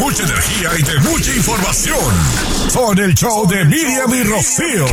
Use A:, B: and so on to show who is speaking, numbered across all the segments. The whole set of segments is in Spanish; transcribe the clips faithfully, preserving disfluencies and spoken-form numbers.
A: mucha energía y de mucha información. Son el show de Miriam y Rocío.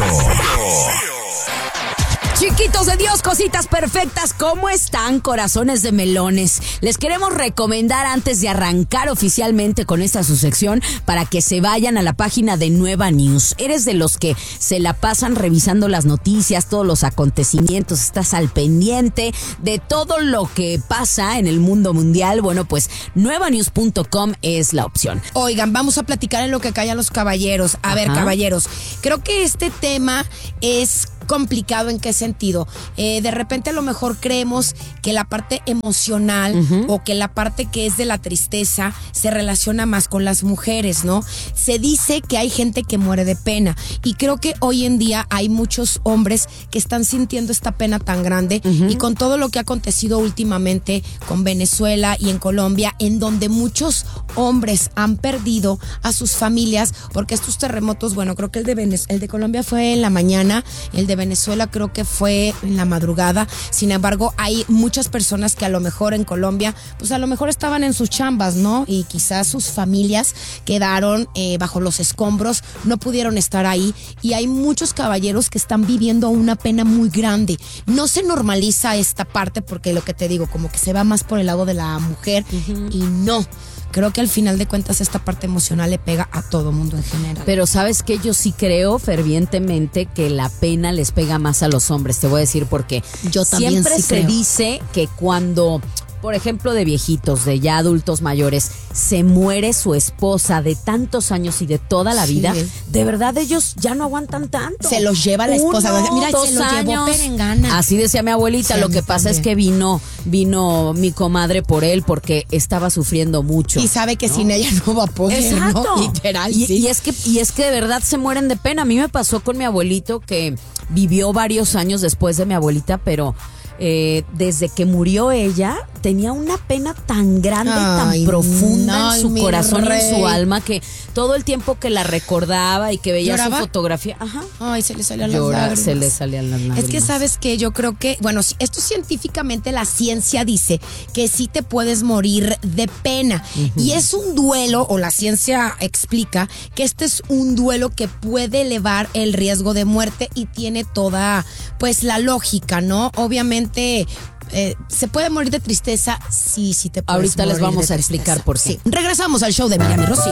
B: Chiquitos de Dios, cositas perfectas, ¿cómo están, corazones de melones? Les queremos recomendar antes de arrancar oficialmente con esta su sección para que se vayan a la página de Nueva News. ¿Eres de los que se la pasan revisando las noticias, todos los acontecimientos, estás al pendiente de todo lo que pasa en el mundo mundial? Bueno, pues nueva news punto com es la opción.
C: Oigan, vamos a platicar en lo que callan los caballeros. A
B: Ajá.
C: ver, caballeros, creo que este tema es complicado. ¿En qué sentido? Eh, de repente a lo mejor creemos que la parte emocional uh-huh. o que la parte que es de la tristeza se relaciona más con las mujeres, ¿no? Se dice que hay gente que muere de pena y creo que hoy en día hay muchos hombres que están sintiendo esta pena tan grande uh-huh. y con todo lo que ha acontecido últimamente con Venezuela y en Colombia, en donde muchos hombres han perdido a sus familias porque estos terremotos, bueno, creo que el de Venez- el de Colombia fue en la mañana, el de Venezuela creo que fue en la madrugada. Sin embargo, hay muchas personas que a lo mejor en Colombia, pues a lo mejor estaban en sus chambas, ¿no? Y quizás sus familias quedaron eh, bajo los escombros, no pudieron estar ahí. Y hay muchos caballeros que están viviendo una pena muy grande. No se normaliza esta parte porque lo que te digo, como que se va más por el lado de la mujer uh-huh. y no. Creo que al final de cuentas esta parte emocional le pega a todo mundo en general.
B: Pero ¿sabes qué? Yo sí creo fervientemente que la pena les pega más a los hombres. Te voy a decir por qué.
C: Yo también
B: Siempre
C: sí
B: se
C: creo.
B: dice que cuando, por ejemplo, de viejitos, de ya adultos mayores, se muere su esposa de tantos años y de toda la vida, sí. de verdad ellos ya no aguantan tanto.
C: Se los lleva la esposa.
B: Uno,
C: Mira,
B: dos
C: se los
B: años.
C: llevó perengana.
B: Así decía mi abuelita. Sí, lo que pasa también. Es que vino, vino mi comadre por él porque estaba sufriendo mucho.
C: Y sabe que
B: ¿no?
C: sin ella no va a poder,
B: Exacto.
C: ¿no? Literal,
B: y,
C: sí.
B: y es que y es que de verdad se mueren de pena. A mí me pasó con mi abuelito que vivió varios años después de mi abuelita, pero eh, desde que murió ella tenía una pena tan grande
C: ay,
B: y tan profunda
C: no,
B: en su corazón
C: rey.
B: y en su alma que todo el tiempo que la recordaba y que veía
C: ¿Lloraba?
B: Su fotografía, ajá,
C: ay, se le salían
B: Llora,
C: las lágrimas.
B: se le salían las lágrimas.
C: Es que sabes que yo creo que, bueno, esto científicamente la ciencia dice que sí te puedes morir de pena uh-huh. y es un duelo, o la ciencia explica que este es un duelo que puede elevar el riesgo de muerte y tiene toda, pues, la lógica, ¿no? Obviamente Eh, se puede morir de tristeza, sí, sí te puedes
B: Ahorita
C: morir
B: les vamos
C: de
B: a explicar por qué.
C: Sí. Regresamos al show de Miriam y Rocío.